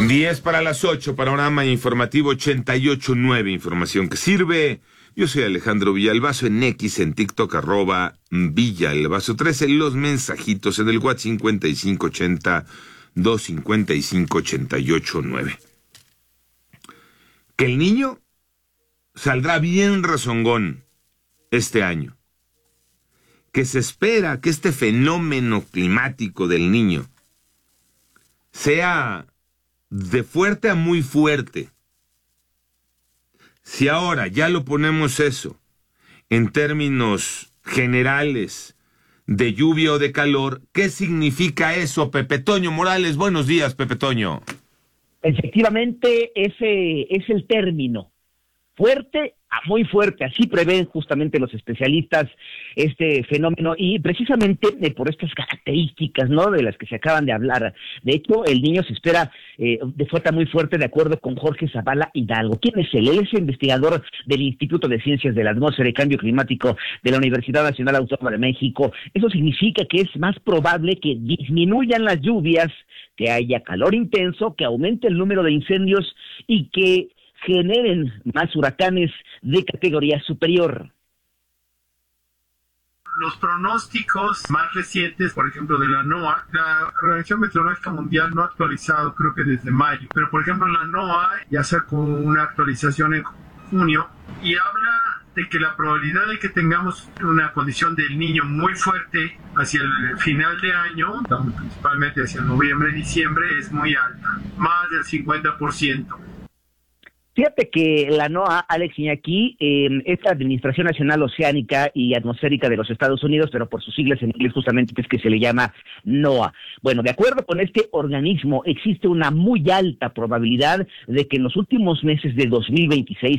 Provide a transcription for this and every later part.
10 para las 8, panorama informativo 88.9, información que sirve. Yo soy Alejandro Villalbazo, en X, en TikTok, @Villalbazo13, los mensajitos en el WhatsApp 5580-255-88.9. Que el niño saldrá bien rezongón este año. Que se espera que este fenómeno climático del niño sea de fuerte a muy fuerte. Si ahora ya lo ponemos eso en términos generales de lluvia o de calor, ¿qué significa eso, Pepe Toño Morales? Buenos días, Pepe Toño. Efectivamente, ese es el término. Fuerte a muy fuerte, así prevén justamente los especialistas este fenómeno y precisamente por estas características, ¿no?, de las que se acaban de hablar. De hecho, el niño se espera de fuerte a muy fuerte, de acuerdo con Jorge Zavala Hidalgo. ¿Quién es él? Él es investigador del Instituto de Ciencias de la Atmósfera y Cambio Climático de la Universidad Nacional Autónoma de México. Eso significa que es más probable que disminuyan las lluvias, que haya calor intenso, que aumente el número de incendios y que generen más huracanes de categoría superior. Los pronósticos más recientes, por ejemplo, de la NOAA, la Organización Meteorológica Mundial no ha actualizado, creo que desde mayo, pero por ejemplo la NOAA ya sacó una actualización en junio y habla de que la probabilidad de que tengamos una condición del niño muy fuerte hacia el final de año, principalmente hacia noviembre y diciembre, es muy alta, más del 50%. Fíjate que la NOAA, Alex Iñaki, esta Administración Nacional Oceánica y Atmosférica de los Estados Unidos, pero por sus siglas en inglés justamente es que se le llama NOAA. Bueno, de acuerdo con este organismo, existe una muy alta probabilidad de que en los últimos meses de 2026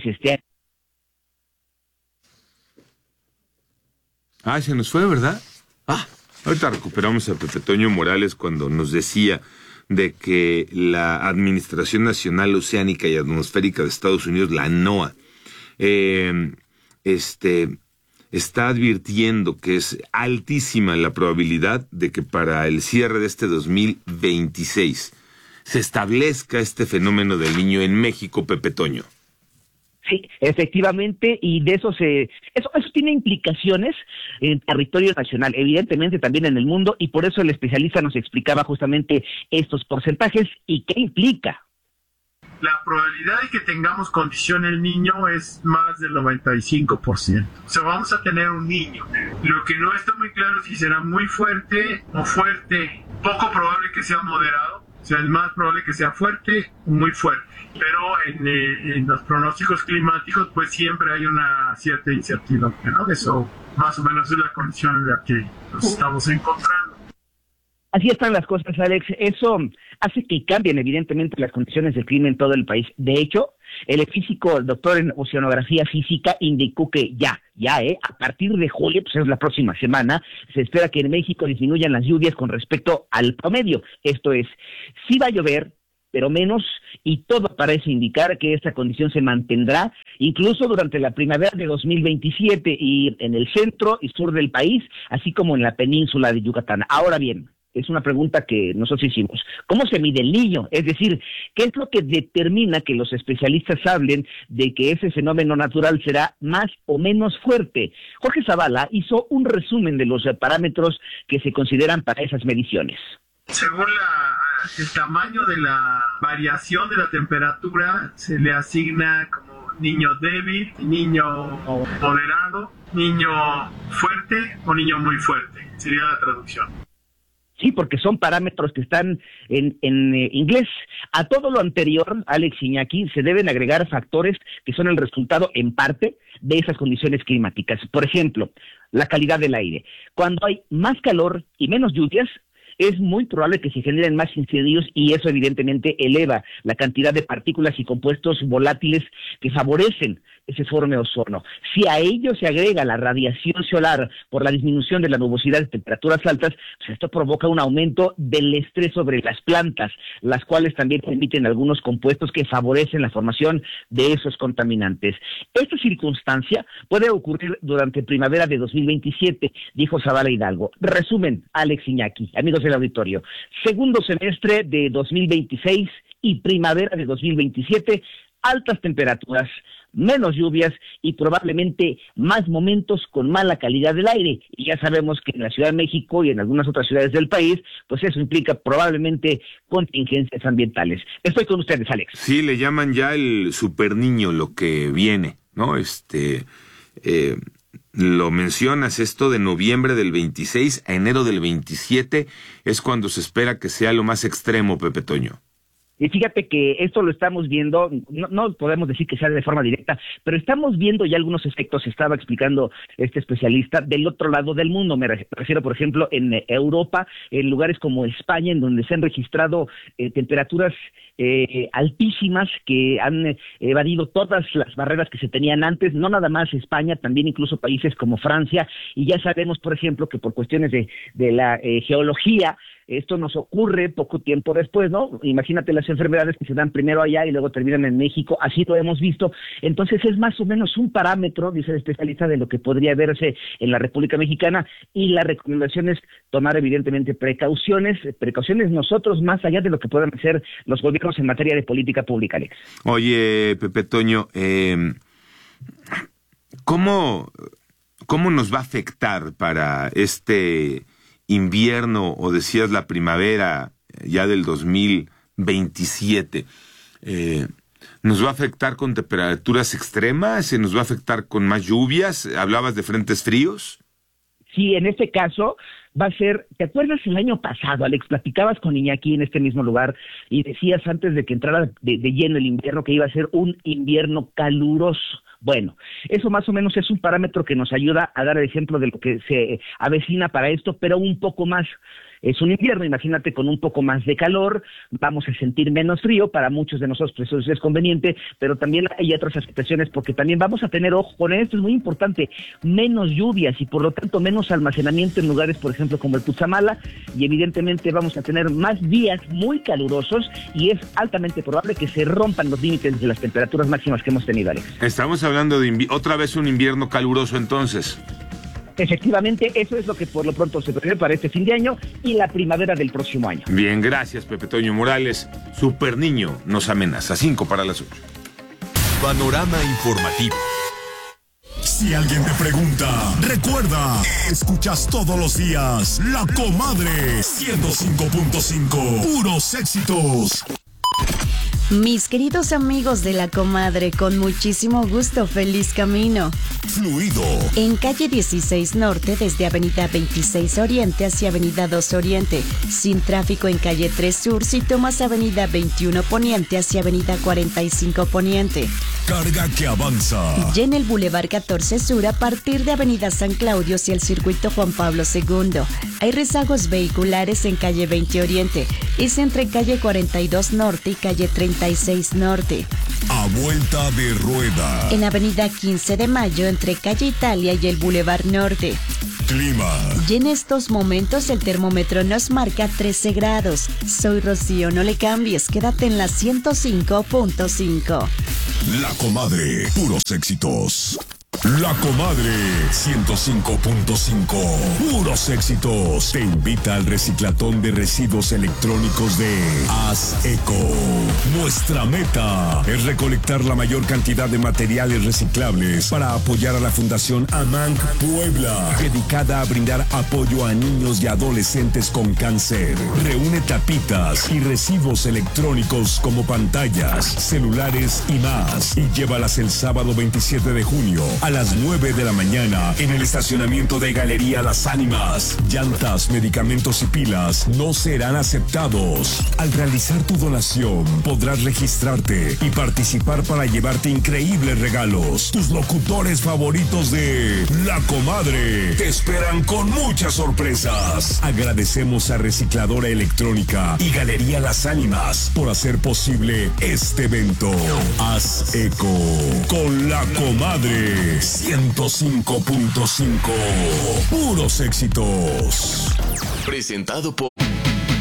se nos fue, ¿verdad? Ahorita recuperamos a Pepe Toño Morales cuando nos decía de que la Administración Nacional Oceánica y Atmosférica de Estados Unidos, la NOAA, está advirtiendo que es altísima la probabilidad de que para el cierre de este 2026 se establezca este fenómeno del niño en México, Pepe Toño. Sí, efectivamente, y de eso eso tiene implicaciones en territorio nacional, evidentemente también en el mundo, y por eso el especialista nos explicaba justamente estos porcentajes y qué implica. La probabilidad de que tengamos condición el niño es más del 95%. O sea, vamos a tener un niño. Lo que no está muy claro es si será muy fuerte o fuerte, poco probable que sea moderado. O sea, es más probable que sea fuerte o muy fuerte. Pero en los pronósticos climáticos, pues siempre hay una cierta incertidumbre, ¿no? Eso más o menos es la condición en la que nos estamos encontrando. Así están las cosas, Alex. Eso hace que cambien evidentemente las condiciones del clima en todo el país. De hecho, el físico, el doctor en oceanografía física, indicó que a partir de julio, pues es la próxima semana, se espera que en México disminuyan las lluvias con respecto al promedio. Esto es, sí va a llover, pero menos, y todo parece indicar que esta condición se mantendrá incluso durante la primavera de 2027 y en el centro y sur del país, así como en la península de Yucatán. Ahora bien, es una pregunta que nosotros hicimos. ¿Cómo se mide el niño? Es decir, ¿qué es lo que determina que los especialistas hablen de que ese fenómeno natural será más o menos fuerte? Jorge Zavala hizo un resumen de los parámetros que se consideran para esas mediciones. Según el tamaño de la variación de la temperatura, se le asigna como niño débil, niño moderado, niño fuerte o niño muy fuerte. Sería la traducción. Sí, porque son parámetros que están en inglés. A todo lo anterior, Alex Iñaki, se deben agregar factores que son el resultado, en parte, de esas condiciones climáticas. Por ejemplo, la calidad del aire. Cuando hay más calor y menos lluvias, es muy probable que se generen más incendios y eso evidentemente eleva la cantidad de partículas y compuestos volátiles que favorecen ese forme ozono. Si a ello se agrega la radiación solar por la disminución de la nubosidad de temperaturas altas, pues esto provoca un aumento del estrés sobre las plantas, las cuales también emiten algunos compuestos que favorecen la formación de esos contaminantes. Esta circunstancia puede ocurrir durante primavera de 2027, dijo Zavala Hidalgo. Resumen, Alex Iñaki, amigos del auditorio. Segundo semestre de 2026 y primavera de 2027, altas temperaturas, menos lluvias y probablemente más momentos con mala calidad del aire. Y ya sabemos que en la Ciudad de México y en algunas otras ciudades del país, pues eso implica probablemente contingencias ambientales. Estoy con ustedes, Alex. Sí, le llaman ya el superniño lo que viene, ¿no? Lo mencionas, esto de noviembre del 26 a enero del 27 es cuando se espera que sea lo más extremo, Pepe Toño. Y fíjate que esto lo estamos viendo, no podemos decir que sea de forma directa, pero estamos viendo ya algunos efectos, estaba explicando este especialista, del otro lado del mundo. Me refiero, por ejemplo, en Europa, en lugares como España, en donde se han registrado temperaturas altísimas que han evadido todas las barreras que se tenían antes, no nada más España, también incluso países como Francia, y ya sabemos, por ejemplo, que por cuestiones de la geología, esto nos ocurre poco tiempo después, ¿no? Imagínate las enfermedades que se dan primero allá y luego terminan en México, así lo hemos visto. Entonces es más o menos un parámetro, dice el especialista, de lo que podría verse en la República Mexicana, y la recomendación es tomar evidentemente precauciones nosotros más allá de lo que puedan hacer los gobiernos en materia de política pública, Alex. Oye, Pepe Toño, ¿cómo nos va a afectar para este invierno, o decías la primavera ya del 2027? ¿Nos va a afectar con temperaturas extremas? ¿Se nos va a afectar con más lluvias? ¿Hablabas de frentes fríos? Sí, en este caso va a ser, ¿te acuerdas el año pasado, Alex? Platicabas con Iñaki en este mismo lugar y decías antes de que entrara de lleno el invierno que iba a ser un invierno caluroso. Bueno, eso más o menos es un parámetro que nos ayuda a dar el ejemplo de lo que se avecina para esto, pero un poco más. Es un invierno, imagínate, con un poco más de calor, vamos a sentir menos frío, para muchos de nosotros pues eso es conveniente, pero también hay otras afectaciones porque también vamos a tener, ojo con esto, es muy importante, menos lluvias y por lo tanto menos almacenamiento en lugares, por ejemplo, como el Cutzamala, y evidentemente vamos a tener más días muy calurosos y es altamente probable que se rompan los límites de las temperaturas máximas que hemos tenido, Alex. Estamos hablando de otra vez un invierno caluroso entonces. Efectivamente, eso es lo que por lo pronto se prevé para este fin de año y la primavera del próximo año. Bien, gracias, Pepe Toño Morales. Super Niño nos amenaza. 5 para las 8. Panorama informativo. Si alguien te pregunta, recuerda, escuchas todos los días La Comadre 105.5, puros éxitos. Mis queridos amigos de La Comadre, con muchísimo gusto, feliz camino. Fluido. En calle 16 Norte, desde avenida 26 Oriente hacia avenida 2 Oriente. Sin tráfico en calle 3 Sur, si tomas avenida 21 Poniente hacia avenida 45 Poniente. Carga que avanza. Y en el Boulevard 14 Sur, a partir de avenida San Claudio hacia el circuito Juan Pablo II. Hay rezagos vehiculares en calle 20 Oriente. Es entre calle 42 Norte y calle 36 Norte. A vuelta de rueda. En avenida 15 de Mayo, entre calle Italia y el Boulevard Norte. Clima. Y en estos momentos el termómetro nos marca 13 grados. Soy Rocío, no le cambies, quédate en la 105.5. La Comadre, puros éxitos. La Comadre 105.5, puros éxitos. Te invita al reciclatón de residuos electrónicos de Haz Eco. Nuestra meta es recolectar la mayor cantidad de materiales reciclables para apoyar a la Fundación AMANC Puebla, dedicada a brindar apoyo a niños y adolescentes con cáncer. Reúne tapitas y residuos electrónicos como pantallas, celulares y más, y llévalas el sábado 27 de junio a las 9 de la mañana en el estacionamiento de Galería Las Ánimas. Llantas, medicamentos y pilas no serán aceptados. Al realizar tu donación, podrás registrarte y participar para llevarte increíbles regalos. Tus locutores favoritos de La Comadre te esperan con muchas sorpresas. Agradecemos a Recicladora Electrónica y Galería Las Ánimas por hacer posible este evento. Haz eco con La Comadre 105.5. Puros éxitos. Presentado por